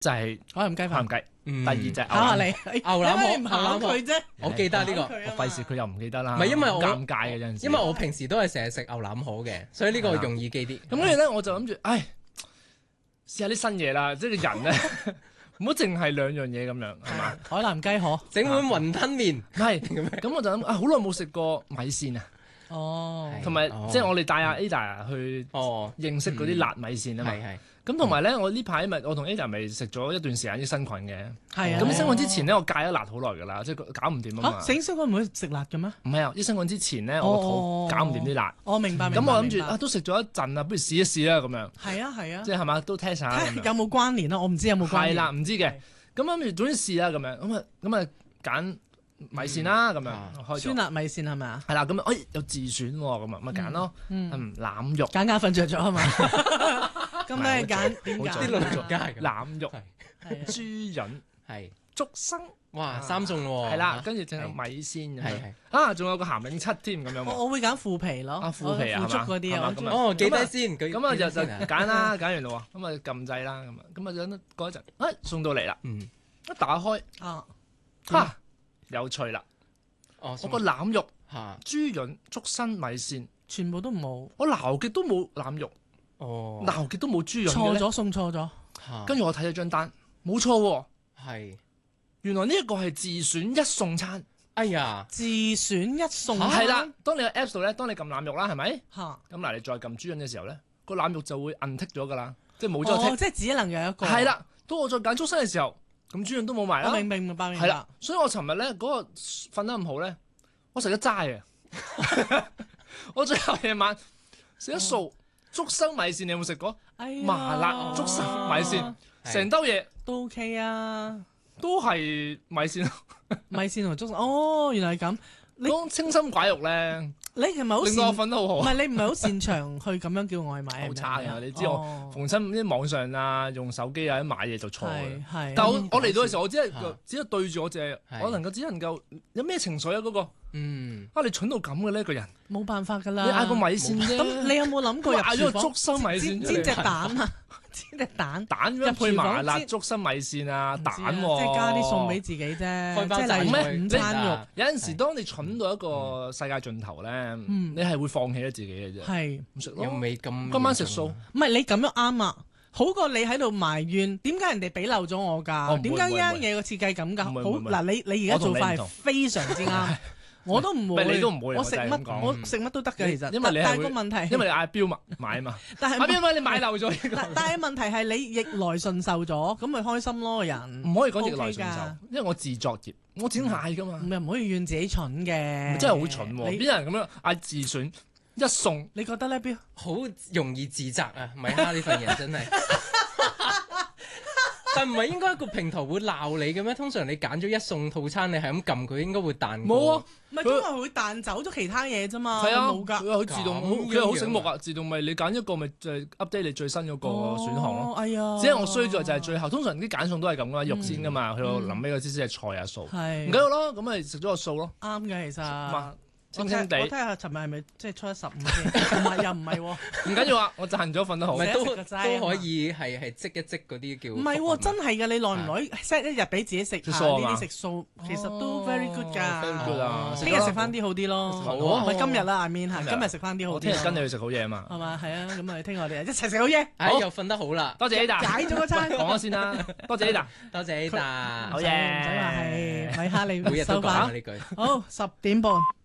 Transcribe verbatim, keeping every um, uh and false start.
就係海南雞飯。 海南雞，第二隻考下你牛腩河， 唔考佢啫。 我記得呢個， 我費事佢又唔記得啦。 唔係因為我尷尬嘅陣時， 因為我平時都係成日食牛腩河嘅，所以呢個容易記啲。 咁跟住咧，我就諗住，唉，試下啲新嘢啦，即係個人咧，唔好淨係兩樣嘢咁樣，係嘛？ 海南雞河， 整碗雲吞麵， 係咁我就諗啊，好耐冇食過米線啊， 哦， 同埋即係我哋帶阿 Ada 去哦認識嗰啲辣米線啊嘛。 係係。 咁同埋咧，我呢排咪我同 Ada 咪食咗一段時間益生菌嘅。 係啊。 咁益生菌之前咧，我戒咗辣好耐㗎啦，即係搞唔掂啊嘛。 嚇，益生菌唔會食辣嘅咩？ 唔係啊，益生菌之前咧，我個肚搞唔掂啲辣。 我明白。 咁我諗住啊，都食咗一陣啦，不如試一試啦咁樣。 係啊係啊。 即係係嘛，都 test 下。 有冇關聯啊？我唔知有冇關聯。 係啦，唔知嘅。咁諗住總之試啦咁樣，咁啊咁啊揀米線啦咁樣開咗。 酸辣米線係咪啊？ 係啦，咁啊哎有自選喎，咁啊咪揀咯。嗯，腩肉。 揀揀瞓着咗係嘛？咁咧揀點揀？ 啲老作家係腩肉、豬潤、 係竹笙， 哇三餸喎。 係啦，跟住仲有米線， 係係啊，仲有個鹹檸七添咁樣。 我我會揀腐皮咯， 啊腐皮啊， 腐竹嗰啲啊。 哦，記低先。 咁啊就就揀啦，揀完咯喎，咁啊撳掣啦，咁啊咁啊等嗰一陣，哎送到嚟啦， 嗯， 一打開， 啊嚇有趣啦， 哦， 我個腩肉、 嚇豬潤、竹笙米線， 全部都冇， 我撈極都冇腩肉， 哦， 撈極都冇豬潤嘅咧。 錯咗送錯咗， 跟住我睇咗張單，冇錯喎， 係原來呢一個係自選一餸餐。 哎呀， 自選一餸係啦，當你喺 Apps 度咧，當你撳腩肉啦，係咪？ 嚇， 咁嗱，你再撳豬潤嘅時候咧，個腩肉就會 untick 咗㗎啦，即係冇咗個 tick。 哦，即係只能有一個。 係啦，當我再揀竹笙嘅時候，咁豬潤都冇埋啦。 我明明明白明白。 係啦，所以我尋日咧嗰個瞓得咁好咧，我食咗齋啊！我最後夜晚食一素竹笙米線，你有冇食過？麻辣竹笙米線，成兜嘢都 OK 啊， 都係米線。 米線同竹笙，哦，原來係咁。 講清心寡欲咧， 你係咪好令到我瞓得好好？ 唔係你唔係好擅長去咁樣叫外賣， 好差嘅，你知我逢親啲網上啊，用手機啊買嘢就錯嘅。 係， 但我我嚟到嘅時候，我只係只係對住我隻，我能夠只能夠有咩情緒啊？嗰個嗯啊，你蠢到咁嘅呢個人， 冇辦法㗎啦。 你嗌個米線啫。 咁你有冇諗過入嗌咗個竹笙米線煎隻蛋啊？煎隻蛋， 蛋咁配麻辣竹笙米線啊，蛋喎， 即係加啲餸俾自己啫。即係例如午餐肉。 有陣時當你蠢到一個世界盡頭咧，你係會放棄咗自己嘅啫。 係唔食咯， 又未咁。 今晚食素。 唔係你咁樣啱啊，好過你喺度埋怨點解人哋俾漏咗我㗎？點解呢樣嘢個設計咁㗎？好嗱，你你而家做法係非常之啱。我都唔會， 你都唔會。 我食乜我食乜都得嘅，其實。 因為你係但係個問題， 因為你嗌標買啊嘛。 但係阿標你買漏咗呢個。 但係問題係你逆來順受咗，咁咪開心咯，人。 唔可以講逆來順受，因為我自作孽，我整嗌㗎嘛。 唔係唔可以怨自己蠢嘅。 真係好蠢喎！邊有人咁樣嗌自選一餸？ 你覺得咧，標好容易自責啊！米哈呢份人真係。但唔係應該個平台會鬧你嘅咩？通常你揀咗一餸套餐，你係咁撳佢，應該會彈。 冇啊， 唔係因為會彈走咗其他嘢啫嘛。 係啊， 冇㗎， 佢自動，佢好醒目啊！自動咪你揀一個咪就係 update 你最新嗰個選項咯。 哎呀， 只係我衰咗就係最後，通常啲揀餸都係咁噶，肉先噶嘛，去到臨尾嗰啲先係菜啊素。 係唔緊要咯，咁咪食咗個素咯。 啱嘅其實。 清清地， 我睇下尋日係咪即係初一十五先？唔係又唔係喎。 唔緊要啊，我賺咗瞓得好。 咪都都可以係係積一積嗰啲叫。 唔係喎，真係㗎！你耐唔耐 set 一日俾自己食下呢啲食素，其實都 very good 㗎。 very good 啊！ 聽日食翻啲好啲咯。 好啊！ 咪今日啦，I mean 係今日食翻啲好啲。 我聽日跟你去食好嘢啊嘛。 係嘛？係啊，咁啊，聽日我哋一齊食好嘢。 好，又瞓得好啦。 多謝 Ada。 解咗個餐。 講咗先啦。多謝 Ada。 多謝 Ada。 好嘢。唔使話係米哈你每日都講呢句。 好，十點半。